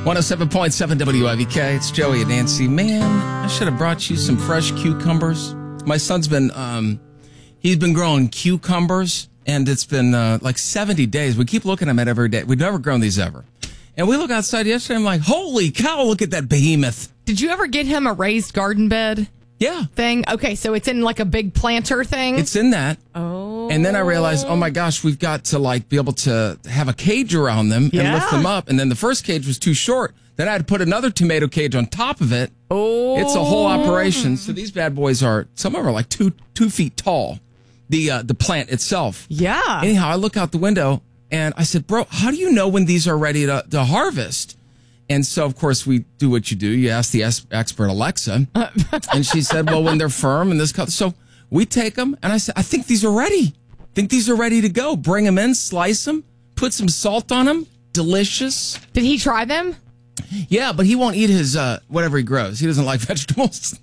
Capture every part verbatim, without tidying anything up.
one oh seven point seven W I V K. It's Joey and Nancy. Man, I should have brought you some fresh cucumbers. My son's been, um, he's been growing cucumbers, and it's been uh, like seventy days. We keep looking at them every day. We've never grown these ever. And we look outside yesterday, I'm like, holy cow, look at that behemoth. Did you ever get him a raised garden bed? Yeah. Thing? Okay, so it's in like a big planter thing? It's in that. Oh. And then I realized, oh my gosh, we've got to like be able to have a cage around them and Yeah. lift them up. And then the first cage was too short. Then I had to put another tomato cage on top of it. Oh. It's a whole operation. So these bad boys are, some of them are like two two feet tall. The uh, the plant itself. Yeah. Anyhow, I look out the window and I said, bro, how do you know when these are ready to, to harvest? And so, of course, we do what you do. You ask the es- expert Alexa, and she said, well, when they're firm and this color. So we take them, and I said, I think these are ready. I think these are ready to go. Bring them in, slice them, put some salt on them. Delicious. Did he try them? Yeah, but he won't eat his, uh, whatever he grows. He doesn't like vegetables.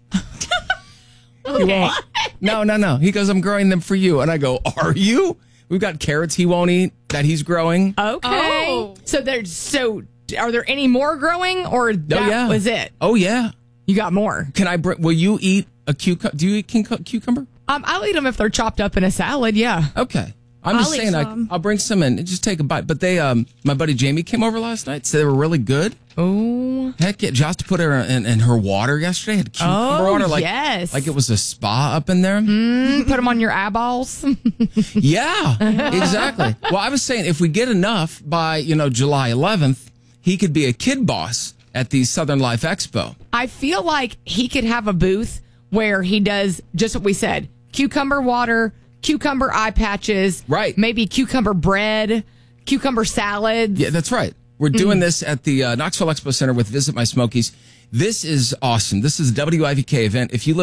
He won't. No, no, no. He goes, I'm growing them for you. And I go, are you? We've got carrots he won't eat that he's growing. Okay. Oh. So there's so are there any more growing, or that Oh, yeah. was it? Oh, yeah. You got more. Can I bring, will you eat a cucumber? Do you eat cu- cucumber? Um, I'll eat them if they're chopped up in a salad. Yeah. Okay. I'm just I'll eat saying, I, some. I'll bring some in and just take a bite. But they, um, my buddy Jamie came over last night, said they were really good. Oh. Heck yeah. Josh put her in, in her water yesterday. Had cucumber Oh, water. Like, yes. like it was a spa up in there. Mm, put them on your eyeballs. Yeah, exactly. Well, I was saying if we get enough by, you know, July eleventh, he could be a kid boss at the Southern Life Expo. I feel like he could have a booth where he does just what we said: cucumber water, cucumber eye patches, Right. Maybe cucumber bread, cucumber salads. Yeah, that's right. We're doing this at the uh, Knoxville Expo Center with Visit My Smokies. This is awesome. This is a W I V K event. If you live